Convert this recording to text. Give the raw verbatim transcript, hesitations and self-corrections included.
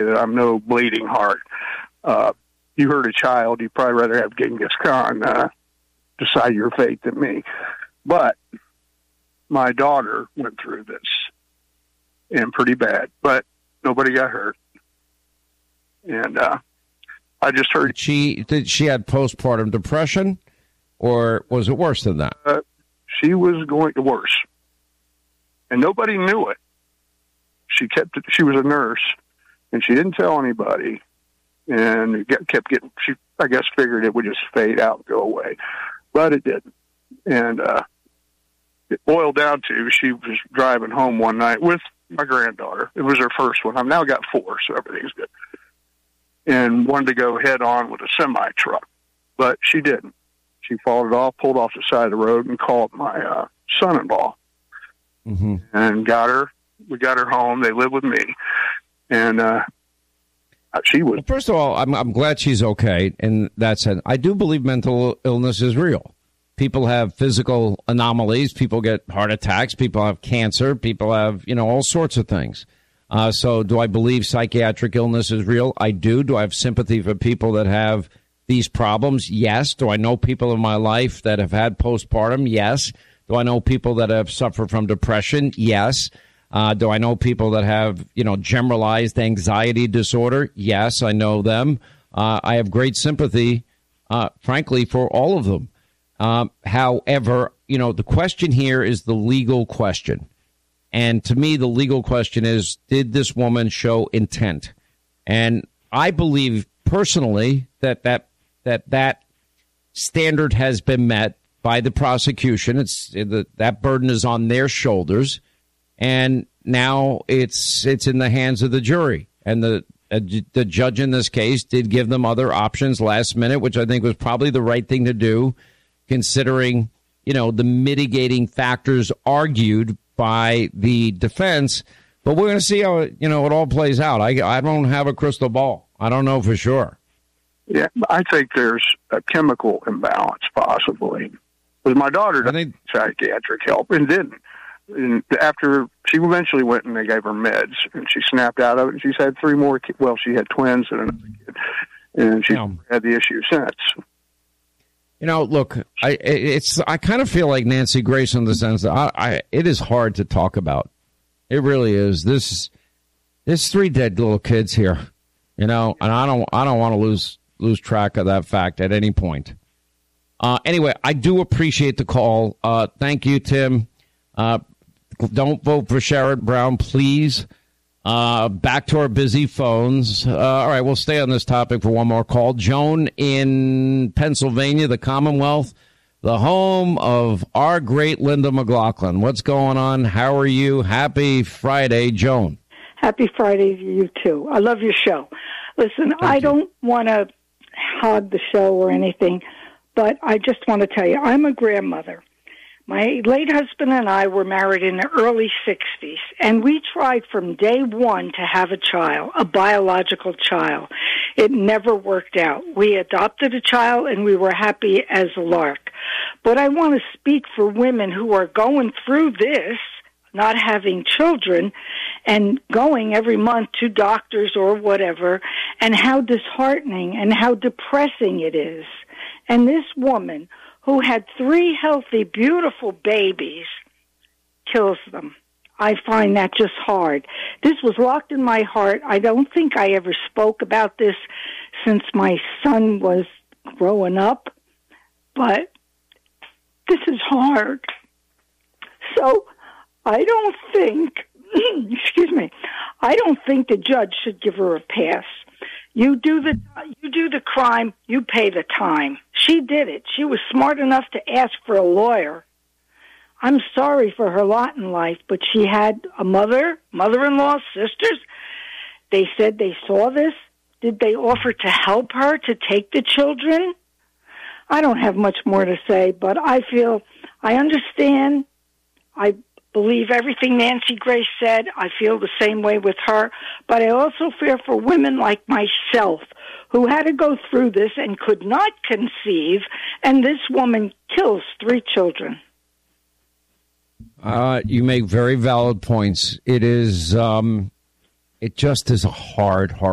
that I'm no bleeding heart. Uh, you hurt a child, you'd probably rather have Genghis Khan uh, decide your fate than me. But my daughter went through this, and pretty bad, but nobody got hurt. And uh, I just heard... Did she, did she had postpartum depression, or was it worse than that? Uh, she was going worse, and nobody knew it. She kept it, she was a nurse, and she didn't tell anybody, and it get, kept getting, she, I guess, figured it would just fade out and go away, but it didn't. And uh, it boiled down to, she was driving home one night with my granddaughter. It was her first one. I've now got four, so everything's good. And wanted to go head on with a semi truck, but she didn't. She followed off, pulled off the side of the road, and called my uh, son-in-law, mm-hmm. and got her. We got her home. They live with me, and uh, she was. Well, first of all, I'm I'm glad she's okay. In that sense, I do believe mental illness is real. People have physical anomalies. People get heart attacks. People have cancer. People have, you know, all sorts of things. Uh, so do I believe psychiatric illness is real? I do. Do I have sympathy for people that have these problems? Yes. Do I know people in my life that have had postpartum? Yes. Do I know people that have suffered from depression? Yes. Uh, do I know people that have, you know, generalized anxiety disorder? Yes, I know them. Uh, I have great sympathy, uh, frankly, for all of them. Um, however, you know, the question here is the legal question. And to me, the legal question is, did this woman show intent? And I believe personally that that that, that standard has been met by the prosecution. It's the, that burden is on their shoulders. And now it's it's in the hands of the jury. And the uh, the judge in this case did give them other options last minute, which I think was probably the right thing to do, considering, you know, the mitigating factors argued by the defense. But we're going to see how it, you know, it all plays out. I, I don't have a crystal ball. I don't know for sure. Yeah, I think there's a chemical imbalance possibly. Because my daughter did think psychiatric help and didn't. And after she eventually went and they gave her meds, and she snapped out of it. And she's had three more. Ki- well, she had twins and another kid, and she's yeah. had the issue since. You know, look, I it's I kind of feel like Nancy Grace in the sense that I, I it is hard to talk about. It really is. This there's three dead little kids here, you know, and I don't I don't want to lose lose track of that fact at any point. Uh, anyway, I do appreciate the call. Uh, thank you, Tim. Uh, don't vote for Sherrod Brown, please. Uh, back to our busy phones. Uh, all right, we'll stay on this topic for one more call. Joan in Pennsylvania, the Commonwealth, the home of our great Linda McLaughlin. What's going on? How are you? Happy Friday, Joan. Happy Friday to you, too. I love your show. Listen, Thank I you. don't want to hog the show or anything, but I just want to tell you, I'm a grandmother. My late husband and I were married in the early sixties, and we tried from day one to have a child, a biological child. It never worked out. We adopted a child, and we were happy as a lark. But I want to speak for women who are going through this, not having children, and going every month to doctors or whatever, and how disheartening and how depressing it is. And this woman, who had three healthy, beautiful babies, kills them. I find that just hard. This was locked in my heart. I don't think I ever spoke about this since my son was growing up, but this is hard. So I don't think, excuse me, I don't think the judge should give her a pass. You do the you do the crime, you pay the time. She did it. She was smart enough to ask for a lawyer. I'm sorry for her lot in life, but she had a mother, mother-in-law, sisters. They said they saw this. Did they offer to help her to take the children? I don't have much more to say, but I feel I understand. I believe everything Nancy Grace said. I feel the same way with her. But I also fear for women like myself who had to go through this and could not conceive, and this woman kills three children. Uh, you make very valid points. It is, um, it just is a hard, hard